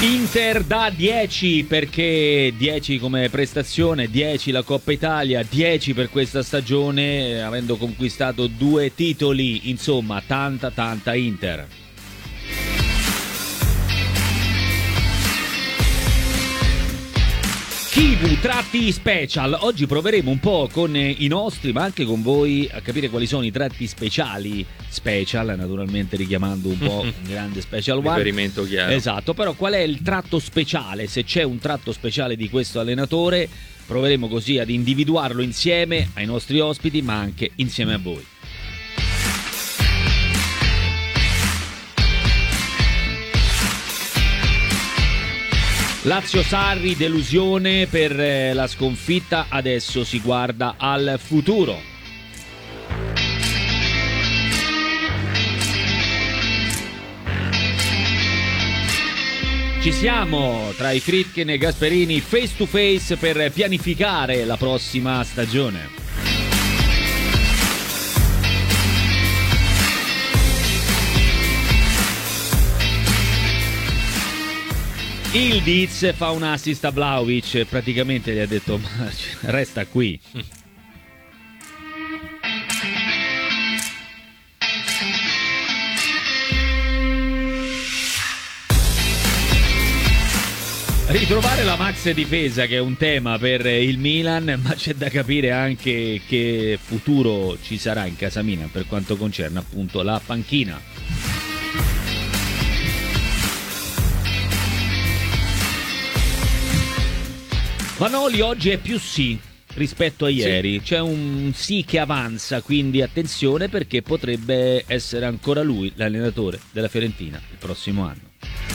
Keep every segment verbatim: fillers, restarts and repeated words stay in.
Inter da dieci, perché dieci come prestazione, dieci la Coppa Italia, dieci per questa stagione, avendo conquistato due titoli, insomma tanta tanta Inter. Kivu tratti special. Oggi proveremo un po' con i nostri, ma anche con voi, a capire quali sono i tratti speciali. Special, naturalmente richiamando un po' un grande special one. Riferimento chiaro. Esatto, però qual è il tratto speciale? Se c'è un tratto speciale di questo allenatore, proveremo così ad individuarlo insieme ai nostri ospiti, ma anche insieme a voi. Lazio-Sarri, delusione per la sconfitta, adesso si guarda al futuro. Ci siamo tra i Friedkin e Gasperini face to face per pianificare la prossima stagione. Il Diz fa un assist a Vlahovic, praticamente gli ha detto ma resta qui. Ritrovare la max difesa, che è un tema per il Milan, ma c'è da capire anche che futuro ci sarà in casa Milan per quanto concerne appunto la panchina. Vanoli oggi è più sì rispetto a ieri, sì. C'è un sì che avanza, quindi attenzione perché potrebbe essere ancora lui l'allenatore della Fiorentina il prossimo anno.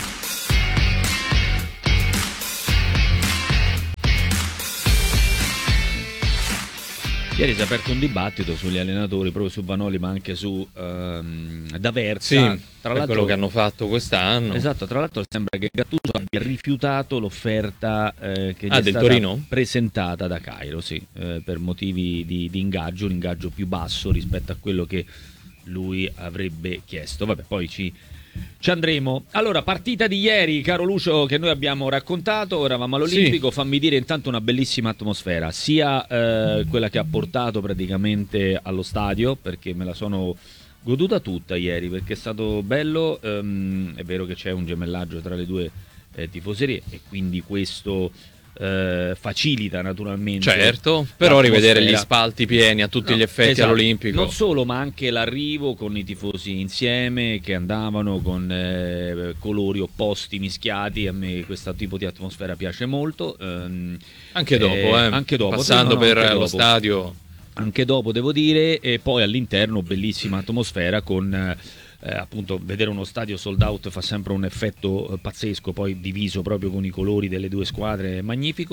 Ieri si è aperto un dibattito sugli allenatori, proprio su Vanoli, ma anche su ehm, D'Aversa. Sì, tra l'altro, quello che hanno fatto quest'anno. Esatto, tra l'altro sembra che Gattuso abbia rifiutato l'offerta eh, che gli ah, è del stata Torino? presentata da Cairo, sì, eh, per motivi di, di ingaggio, un ingaggio più basso rispetto a quello che lui avrebbe chiesto. Vabbè, poi ci... Ci andremo. Allora, partita di ieri, caro Lucio, che noi abbiamo raccontato, eravamo all'Olimpico, sì. Fammi dire intanto una bellissima atmosfera, sia eh, quella che ha portato praticamente allo stadio, perché me la sono goduta tutta ieri, perché è stato bello, ehm, è vero che c'è un gemellaggio tra le due eh, tifoserie e quindi questo... Uh, facilita naturalmente, certo, però rivedere gli spalti pieni a tutti no, gli effetti esatto. All'Olimpico, non solo, ma anche l'arrivo con i tifosi insieme che andavano con eh, colori opposti mischiati. A me questo tipo di atmosfera piace molto, um, anche dopo eh, eh. anche dopo passando no, no, per anche lo dopo. stadio Anche dopo devo dire, e poi all'interno bellissima atmosfera con eh, appunto vedere uno stadio sold out fa sempre un effetto eh, pazzesco, poi diviso proprio con i colori delle due squadre, è magnifico.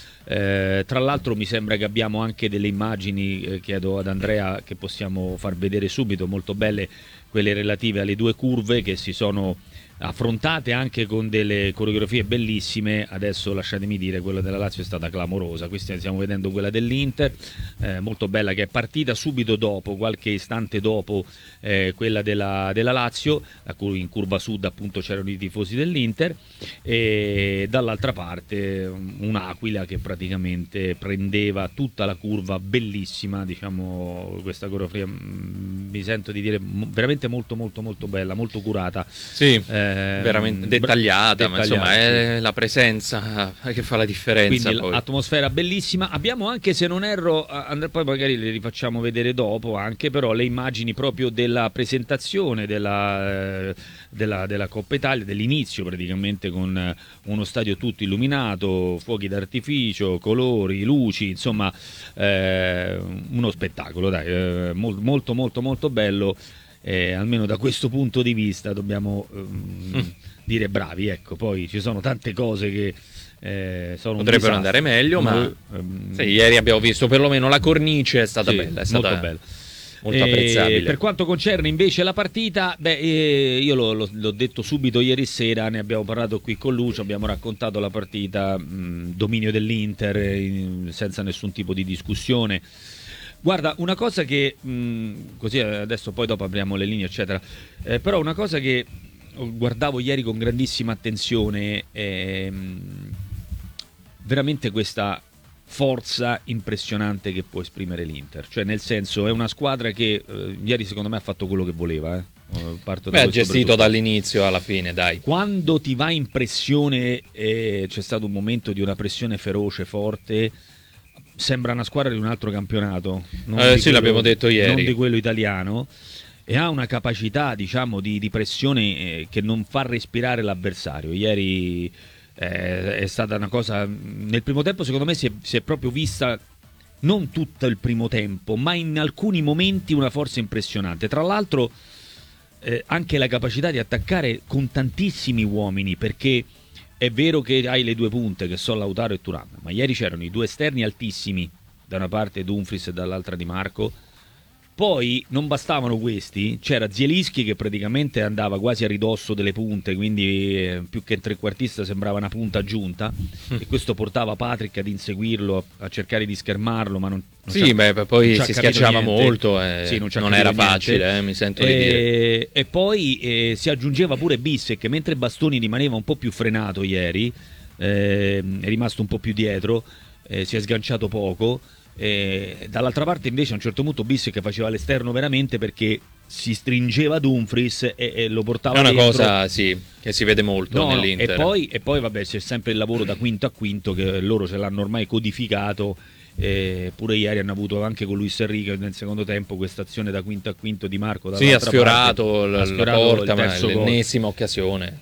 Eh, tra l'altro mi sembra che abbiamo anche delle immagini, eh, chiedo ad Andrea che possiamo far vedere subito, molto belle, quelle relative alle due curve che si sono affrontate anche con delle coreografie bellissime. Adesso lasciatemi dire, quella della Lazio è stata clamorosa, qui stiamo vedendo quella dell'Inter, eh, molto bella, che è partita subito dopo, qualche istante dopo eh, quella della, della Lazio, a cui in curva sud appunto c'erano i tifosi dell'Inter, e dall'altra parte un'aquila che praticamente prendeva tutta la curva, bellissima, diciamo, questa coreografia mi sento di dire veramente molto molto molto bella, molto curata, sì, eh, veramente dettagliata, ma insomma è la presenza che fa la differenza. Quindi poi. Atmosfera bellissima. Abbiamo anche, se non erro, Andrea, poi magari le rifacciamo vedere dopo anche, però le immagini proprio della presentazione della, eh, della, della Coppa Italia, dell'inizio praticamente, con uno stadio tutto illuminato, fuochi d'artificio, colori, luci, insomma eh, uno spettacolo, dai, eh, molto molto molto bello. Eh, almeno da questo punto di vista dobbiamo um, mm. dire bravi, ecco. Poi ci sono tante cose che eh, sono potrebbero andare meglio, ma um, sì, ieri abbiamo visto perlomeno la cornice è stata sì, bella, è stata molto bella, molto apprezzabile. Per quanto concerne invece la partita, beh, eh, io lo, lo, l'ho detto subito ieri sera, ne abbiamo parlato qui con Lucio, abbiamo raccontato la partita, mh, dominio dell'Inter in, senza nessun tipo di discussione. Guarda, una cosa che, mh, così adesso poi dopo apriamo le linee eccetera, eh, però una cosa che guardavo ieri con grandissima attenzione ehm, veramente questa forza impressionante che può esprimere l'Inter, cioè nel senso è una squadra che eh, ieri secondo me ha fatto quello che voleva, eh. Parto da Beh, ha gestito dall'inizio alla fine, dai. Quando ti va in pressione, eh, c'è stato un momento di una pressione feroce, forte, sembra una squadra di un altro campionato, non eh, di sì, quello, l'abbiamo detto ieri, non di quello italiano, e ha una capacità, diciamo, di, di pressione eh, che non fa respirare l'avversario. Ieri eh, è stata una cosa, nel primo tempo secondo me si è, si è proprio vista, non tutto il primo tempo, ma in alcuni momenti una forza impressionante. Tra l'altro Eh, anche la capacità di attaccare con tantissimi uomini, perché è vero che hai le due punte che sono Lautaro e Thuram, ma ieri c'erano i due esterni altissimi, da una parte Dumfries e dall'altra Di Marco. Poi non bastavano questi, c'era Zielinski che praticamente andava quasi a ridosso delle punte, quindi eh, più che trequartista sembrava una punta aggiunta, e questo portava Patrick ad inseguirlo, a, a cercare di schermarlo, ma non, non sì, beh, poi non si schiacciava niente. molto e sì, non, non era facile, eh, mi sento di e, dire. E poi eh, si aggiungeva pure Bissek, mentre Bastoni rimaneva un po' più frenato ieri, eh, è rimasto un po' più dietro, eh, si è sganciato poco. E dall'altra parte invece a un certo punto Bissek faceva l'esterno veramente, perché si stringeva Dumfries e, e lo portava è una dentro. cosa sì che si vede molto no, nell'Inter. No, e, poi, e poi vabbè, c'è sempre il lavoro da quinto a quinto che loro ce l'hanno ormai codificato, eh, pure ieri hanno avuto anche con Luis Enrique nel secondo tempo questa azione da quinto a quinto di Marco, sì, ha sfiorato, parte, la, ha sfiorato la porta, ma è gol. l'ennesima occasione.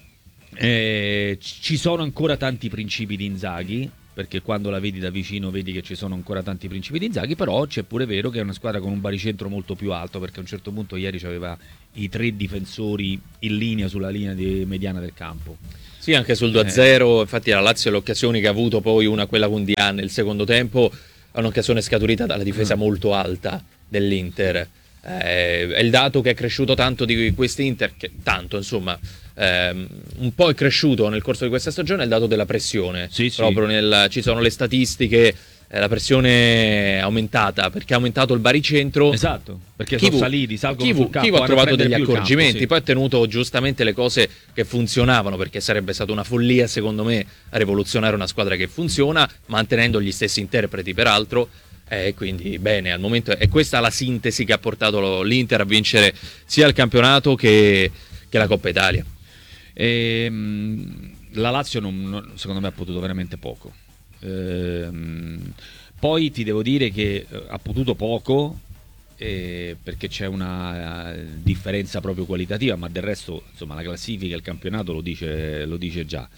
Eh, ci sono ancora tanti principi di Inzaghi, perché quando la vedi da vicino vedi che ci sono ancora tanti principi di Inzaghi, però c'è pure vero che è una squadra con un baricentro molto più alto, perché a un certo punto ieri c'aveva i tre difensori in linea sulla linea di mediana del campo. Sì, anche sul due a zero, eh. Infatti la Lazio le occasioni che ha avuto, poi una quella con Dian nel secondo tempo, è un'occasione scaturita dalla difesa mm. molto alta dell'Inter. Eh, è il dato che è cresciuto tanto di quest'Inter, che tanto insomma ehm, un po' è cresciuto nel corso di questa stagione, è il dato della pressione. Sì, proprio sì. Nel, ci sono le statistiche, eh, la pressione è aumentata perché ha aumentato il baricentro. Esatto, perché Kivu, sono saliti, salgono Kivu, sul campo, Kivu ha trovato degli accorgimenti, campo, sì. Poi ha tenuto giustamente le cose che funzionavano, perché sarebbe stata una follia secondo me rivoluzionare una squadra che funziona mantenendo gli stessi interpreti peraltro. E eh, quindi bene, al momento è questa la sintesi che ha portato l'Inter a vincere sia il campionato che, che la Coppa Italia. Ehm, la Lazio non, non, secondo me ha potuto veramente poco. Ehm, poi ti devo dire che eh, ha potuto poco eh, perché c'è una uh, differenza proprio qualitativa, ma del resto insomma la classifica, il campionato lo dice, lo dice già.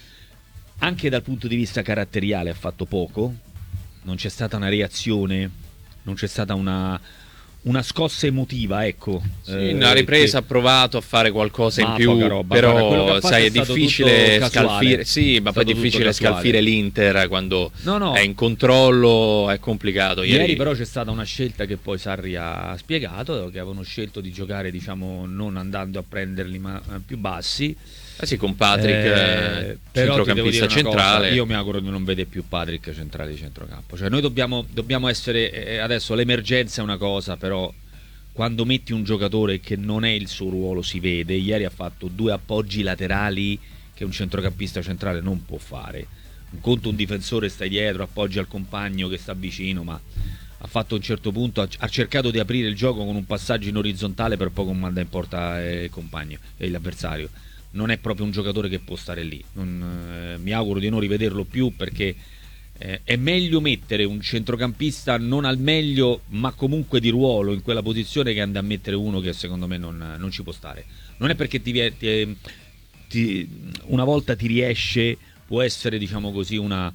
Anche dal punto di vista caratteriale ha fatto poco. Non c'è stata una reazione, non c'è stata una, una scossa emotiva, ecco. Sì, una ripresa, ha che... provato a fare qualcosa in più, roba, però sai, è, è difficile scalfire, sì, ma poi è difficile scalfire l'Inter quando no, no. è in controllo, è complicato. Ieri... Ieri però c'è stata una scelta che poi Sarri ha spiegato, che avevano scelto di giocare, diciamo, non andando a prenderli ma più bassi. Eh sì, con Patrick, eh, centrocampista centrale. Cosa, io mi auguro di non vede più Patrick centrale di centrocampo. Cioè noi dobbiamo, dobbiamo essere, eh, adesso l'emergenza è una cosa, però quando metti un giocatore che non è il suo ruolo si vede. Ieri ha fatto due appoggi laterali che un centrocampista centrale non può fare. Un conto un difensore stai dietro, appoggi al compagno che sta vicino, ma ha fatto a un certo punto, ha, ha cercato di aprire il gioco con un passaggio in orizzontale per poi manda in porta eh, il compagno e l'avversario. Non è proprio un giocatore che può stare lì. Non, eh, mi auguro di non rivederlo più, perché eh, è meglio mettere un centrocampista non al meglio ma comunque di ruolo in quella posizione che andare a mettere uno che secondo me non, non ci può stare. Non è perché ti, ti, ti, una volta ti riesce, può essere, diciamo così, una,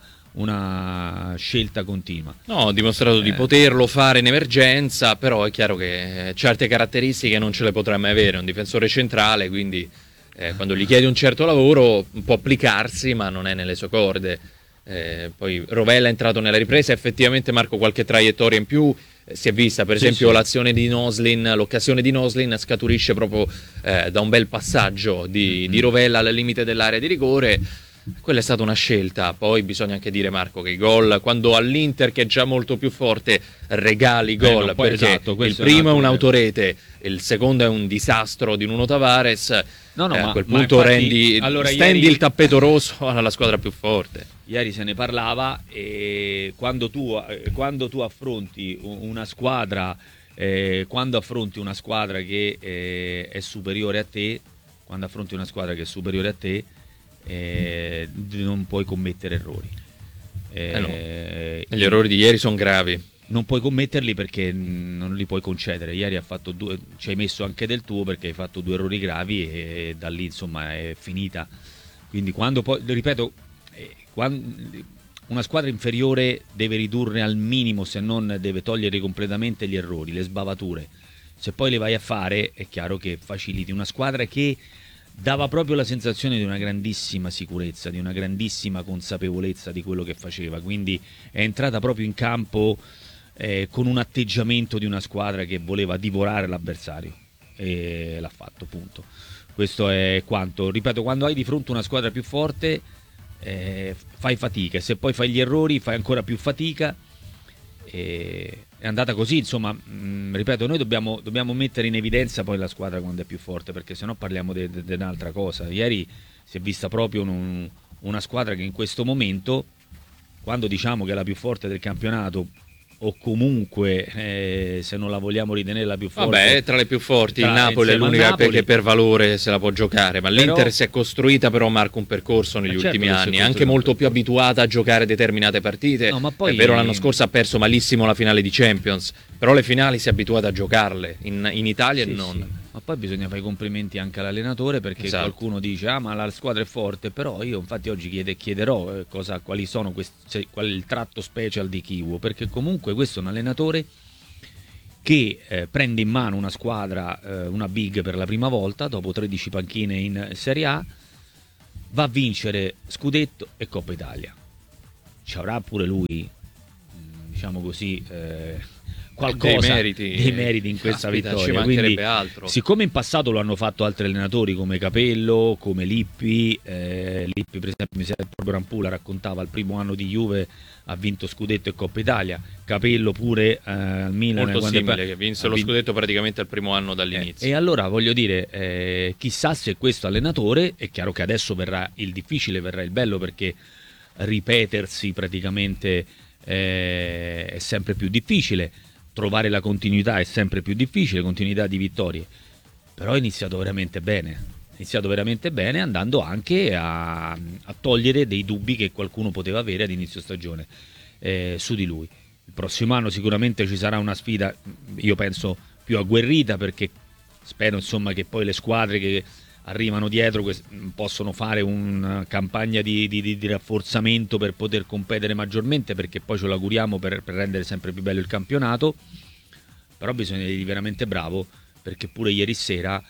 una scelta continua. No, ha dimostrato eh. di poterlo fare in emergenza, però è chiaro che certe caratteristiche non ce le potrà mai avere un difensore centrale, quindi Eh, quando gli chiedi un certo lavoro può applicarsi, ma non è nelle sue corde. Eh, poi Rovella è entrato nella ripresa, effettivamente Marco qualche traiettoria in più eh, si è vista, per sì, esempio sì. l'azione di Noslin, l'occasione di Noslin scaturisce proprio eh, da un bel passaggio di, mm-hmm. di Rovella al limite dell'area di rigore. Quella è stata una scelta. Poi bisogna anche dire, Marco, che i gol, quando all'Inter, che è già molto più forte, regali gol, eh, no, perché esatto, il primo è un'autorete, il secondo è un disastro di Nuno Tavares. No, no, eh, ma, a quel ma punto infatti, rendi, allora, stendi ieri, il tappeto rosso alla squadra più forte. Ieri se ne parlava e quando tu, eh, quando tu affronti una squadra, eh, quando affronti una squadra che eh, è superiore a te, quando affronti una squadra che è superiore a te, eh, non puoi commettere errori. Eh, Eh no. Gli errori di ieri sono gravi. Non puoi commetterli perché non li puoi concedere. Ieri ha fatto due, ci hai messo anche del tuo perché hai fatto due errori gravi e da lì insomma è finita. Quindi quando poi, ripeto, eh, quando, una squadra inferiore deve ridurre al minimo, se non deve togliere completamente gli errori, le sbavature. Se poi le vai a fare è chiaro che faciliti. Una squadra che dava proprio la sensazione di una grandissima sicurezza, di una grandissima consapevolezza di quello che faceva, quindi è entrata proprio in campo eh, con un atteggiamento di una squadra che voleva divorare l'avversario e l'ha fatto, punto. Questo è quanto, ripeto, quando hai di fronte una squadra più forte eh, fai fatica, e se poi fai gli errori fai ancora più fatica. E è andata così, insomma, mh, ripeto, noi dobbiamo, dobbiamo mettere in evidenza poi la squadra quando è più forte, perché sennò parliamo di un'altra cosa. Ieri si è vista proprio un, una squadra che in questo momento, quando diciamo che è la più forte del campionato, o comunque eh, se non la vogliamo ritenere la più forte, vabbè, è tra le più forti, tra, il Napoli è l'unica Napoli, che per valore se la può giocare, ma però, l'Inter si è costruita però marca un percorso negli certo ultimi anni, è anche molto più abituata a giocare determinate partite. No, ma poi, è vero, l'anno scorso ha perso malissimo la finale di Champions, però le finali si è abituata a giocarle in, in Italia sì, e non. Sì. Ma poi bisogna fare i complimenti anche all'allenatore, perché esatto. Qualcuno dice ah ma la squadra è forte, però io infatti oggi chiede, chiederò eh, cosa, quali sono questi, cioè, qual è il tratto special di Kiwo, perché comunque questo è un allenatore che eh, prende in mano una squadra, eh, una big per la prima volta dopo tredici panchine in Serie A, va a vincere scudetto e Coppa Italia. Ci avrà pure lui, diciamo così, eh, qualcosa dei meriti, dei meriti in questa aspetta, vittoria. Ci mancherebbe Quindi, altro. Siccome in passato lo hanno fatto altri allenatori come Capello, come Lippi, eh, Lippi per esempio mi sembra proprio Rampula raccontava il primo anno di Juve ha vinto scudetto e Coppa Italia, Capello pure eh, al Milan molto simile, è... che vinse lo vinto... scudetto praticamente al primo anno dall'inizio. Eh, e allora voglio dire, eh, chissà se questo allenatore, è chiaro che adesso verrà il difficile, verrà il bello, perché ripetersi praticamente eh, è sempre più difficile. Trovare la continuità è sempre più difficile, continuità di vittorie, però è iniziato veramente bene, è iniziato veramente bene andando anche a, a togliere dei dubbi che qualcuno poteva avere ad inizio stagione eh, su di lui. Il prossimo anno sicuramente ci sarà una sfida, io penso, più agguerrita, perché spero insomma che poi le squadre che arrivano dietro possono fare una campagna di, di, di rafforzamento per poter competere maggiormente, perché poi ce l'auguriamo per, per rendere sempre più bello il campionato. Però bisogna dirgli veramente bravo, perché pure ieri sera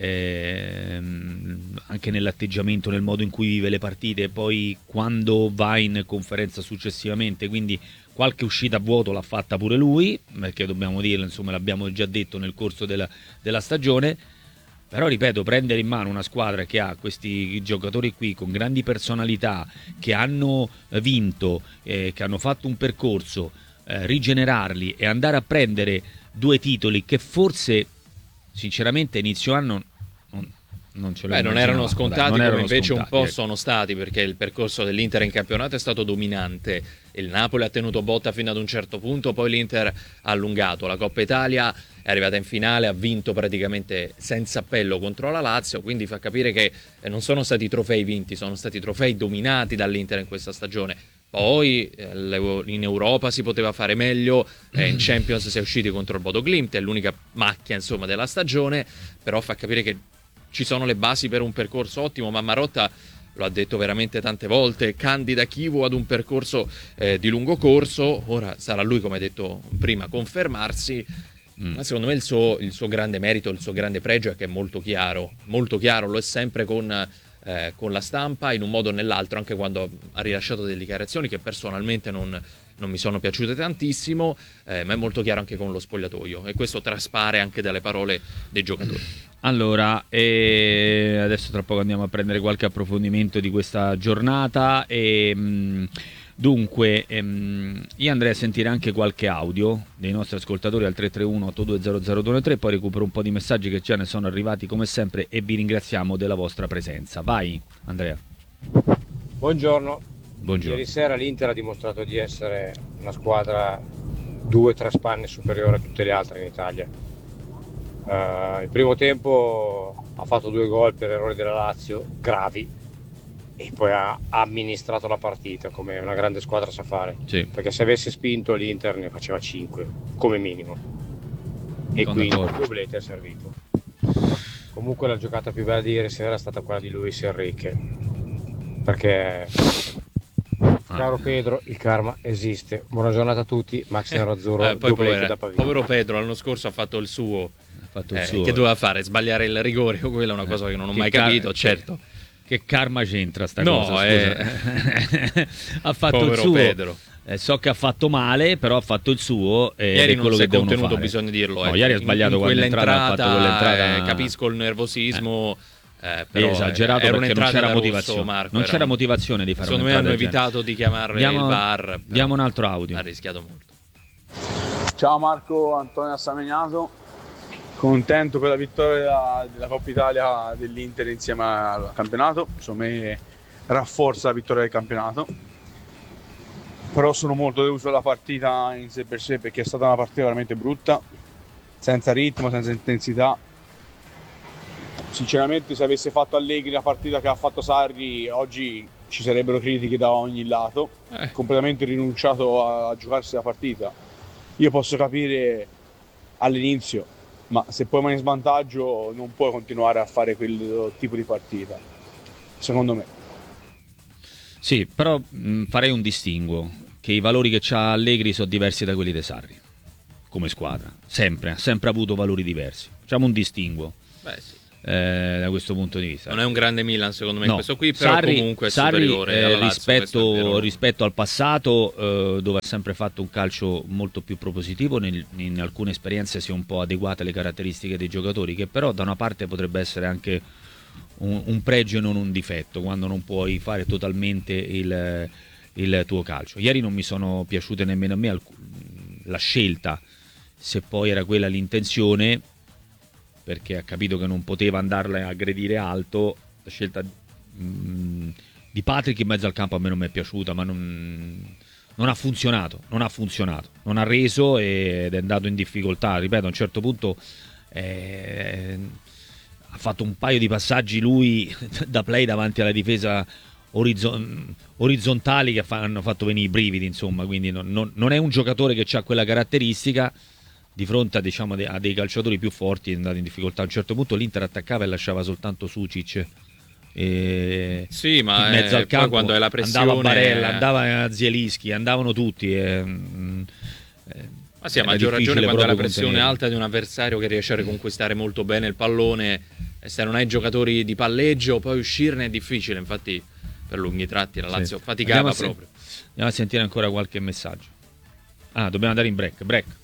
ehm, anche nell'atteggiamento, nel modo in cui vive le partite, poi quando va in conferenza successivamente, quindi qualche uscita a vuoto l'ha fatta pure lui, perché dobbiamo dirlo, insomma l'abbiamo già detto nel corso della, della stagione. Però ripeto, prendere in mano una squadra che ha questi giocatori qui con grandi personalità, che hanno vinto, eh, che hanno fatto un percorso, eh, rigenerarli e andare a prendere due titoli che forse sinceramente inizio anno non, non ce lo Beh, non erano scontati, non erano come invece scontati, un po' ecco. sono stati, perché il percorso dell'Inter in campionato è stato dominante. Il Napoli ha tenuto botta fino ad un certo punto, poi l'Inter ha allungato. La Coppa Italia è arrivata in finale, ha vinto praticamente senza appello contro la Lazio, quindi fa capire che non sono stati trofei vinti, sono stati trofei dominati dall'Inter in questa stagione. Poi in Europa si poteva fare meglio, eh, in Champions si è usciti contro il Bodo Glimt, è l'unica macchia insomma della stagione, però fa capire che ci sono le basi per un percorso ottimo. ma Marotta lo ha detto veramente tante volte, candida Kiwo ad un percorso eh, di lungo corso. Ora sarà lui, come detto prima, confermarsi, mm. ma secondo me il suo, il suo grande merito, il suo grande pregio è che è molto chiaro, molto chiaro, lo è sempre con, eh, con la stampa, in un modo o nell'altro, anche quando ha rilasciato delle dichiarazioni che personalmente non, non mi sono piaciute tantissimo, eh, ma è molto chiaro anche con lo spogliatoio, e questo traspare anche dalle parole dei giocatori. Allora, e adesso tra poco andiamo a prendere qualche approfondimento di questa giornata e mh, Dunque, ehm, io andrei a sentire anche qualche audio dei nostri ascoltatori al tre tre uno otto due zero zero due tre, poi recupero un po' di messaggi che già ne sono arrivati come sempre e vi ringraziamo della vostra presenza. Vai, Andrea. Buongiorno. Buongiorno. Ieri sera l'Inter ha dimostrato di essere una squadra due tre spanne superiore a tutte le altre in Italia. Uh, il primo tempo ha fatto due gol per errori della Lazio gravi e poi ha amministrato la partita come una grande squadra sa fare, sì. Perché se avesse spinto l'Inter ne faceva cinque come minimo e Sono quindi d'accordo. il doblete è servito. Comunque la giocata più bella di ieri sera è stata quella di Luis Enrique, perché Ah. caro Pedro, il karma esiste. Buona giornata a tutti. Max Nerazzurro, Eh, poi doblete povero, da Pavia. povero Pedro l'anno scorso ha fatto il suo, Ha fatto il eh, suo. che doveva fare, sbagliare il rigore, quella è una cosa che non ho Che mai car- capito, certo. Che karma c'entra sta No, cosa? eh. Scusa. Ha fatto Povero il suo. Pedro. Eh, so che ha fatto male, però ha fatto il suo. Eh, Ieri è non quello si è che devono contenuto, fare. bisogna dirlo. No, eh. ieri ha sbagliato in, in quando è entrato, ha fatto quell'entrata, quell'entrata. eh, capisco il nervosismo. Eh, però esagerato era perché non un'entrata c'era da motivazione. rosso, Marco, non era c'era un- motivazione di fare Secondo me hanno un'entrata del evitato di chiamare Diamo- il V A R. però Diamo un altro audio. Ha rischiato molto. Ciao Marco, Antonio Assamegnato, contento per la vittoria della Coppa Italia dell'Inter insieme al campionato, secondo me rafforza la vittoria del campionato, però sono molto deluso dalla partita in sé per sé perché è stata una partita veramente brutta, senza ritmo, senza intensità. Sinceramente se avesse fatto Allegri la partita che ha fatto Sarri oggi ci sarebbero critiche da ogni lato, Eh. completamente rinunciato a, a giocarsi la partita. Io posso capire all'inizio, ma se poi vai in svantaggio non puoi continuare a fare quel tipo di partita, secondo me. Sì, però mh, farei un distinguo, che i valori che c'ha Allegri sono diversi da quelli di Sarri, come squadra, sempre, ha sempre avuto valori diversi. Facciamo un distinguo Beh, sì. eh, da questo punto di vista. Non è un grande Milan secondo me No, questo qui, però Sarri, comunque è Sarri, superiore eh, alla Lazio, questo è rispetto, vero. rispetto al passato, eh, dove ha sempre fatto un calcio molto più propositivo, nel- in alcune esperienze si è un po' adeguate alle caratteristiche dei giocatori, che però da una parte potrebbe essere anche un, un pregio e non un difetto, quando non puoi fare totalmente il, il tuo calcio. Ieri non mi sono piaciute nemmeno a me alc- la scelta, se poi era quella l'intenzione, perché ha capito che non poteva andarla a aggredire alto. La scelta mh, di Patrick in mezzo al campo a me non mi è piaciuta, ma non, non ha funzionato, non ha funzionato, non ha reso ed è andato in difficoltà. Ripeto, a un certo punto eh, ha fatto un paio di passaggi lui da play davanti alla difesa orizzon- orizzontali che fa- hanno fatto venire i brividi, insomma, quindi non, non- non è un giocatore che ha quella caratteristica. Di fronte a, diciamo, de- a dei calciatori più forti è andato in difficoltà. A un certo punto l'Inter attaccava e lasciava soltanto Sucic e Sì, ma in mezzo eh, al poi campo quando è la pressione andava Barella, andava Zielinski, andavano tutti e, mm, eh, Ma sì, a era maggior ragione difficile quando hai la proprio pressione contenere. alta di un avversario che riesce a riconquistare molto bene il pallone, e se non hai giocatori di palleggio poi uscirne è difficile, infatti per lunghi tratti la Lazio Sì. faticava Andiamo a se- proprio. Andiamo a sentire ancora qualche messaggio. Ah, dobbiamo andare in break, break.